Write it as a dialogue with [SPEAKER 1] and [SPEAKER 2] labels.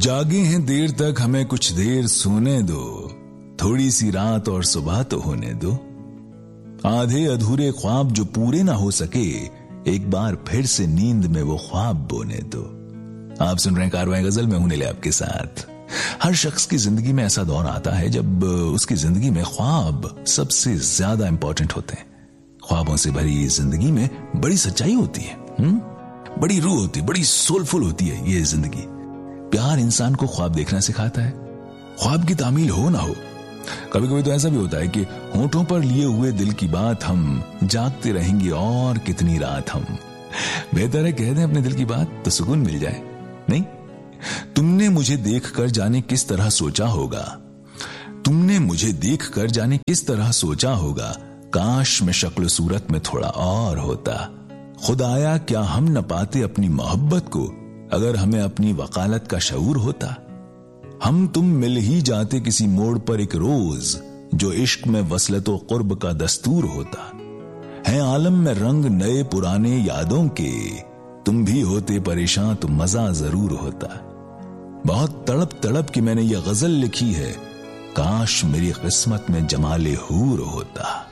[SPEAKER 1] जागे हैं देर तक, हमें कुछ देर सोने दो, थोड़ी सी रात और सुबह तो होने दो। आधे अधूरे ख्वाब जो पूरे ना हो सके, एक बार फिर से नींद में वो ख्वाब बोने दो। आप सुन रहे हैं कारवां गजल में, हूं निले आपके साथ। हर शख्स की जिंदगी में ऐसा दौर आता है जब उसकी जिंदगी में ख्वाब सबसे ज्यादा इंपॉर्टेंट होते हैं। ख्वाबों से भरी जिंदगी में बड़ी सच्चाई होती है, बड़ी रूह होती है, बड़ी सोलफुल होती है ये जिंदगी। प्यार इंसान को ख्वाब देखना सिखाता है, ख्वाब की तामील हो ना हो। कभी कभी तो ऐसा भी होता है कि होंठों पर लिए हुए दिल की बात हम जागते रहेंगे और कितनी रात हम। बेहतर है कह दें अपने दिल की बात तो सुकून मिल जाए। नहीं, तुमने मुझे देखकर जाने किस तरह सोचा होगा, तुमने मुझे देखकर जाने किस तरह सोचा होगा, काश में शक्ल सूरत में थोड़ा और होता। खुदाया क्या हम न पाते अपनी मोहब्बत को, अगर हमें अपनी वकालत का शऊर होता। हम तुम मिल ही जाते किसी मोड़ पर एक रोज, जो इश्क में वसलतो कुर्ब का दस्तूर होता। है आलम में रंग नए पुराने यादों के, तुम भी होते परेशान तो मजा जरूर होता। बहुत तड़प तड़प की मैंने ये गजल लिखी है, काश मेरी किस्मत में जमाले हूर होता।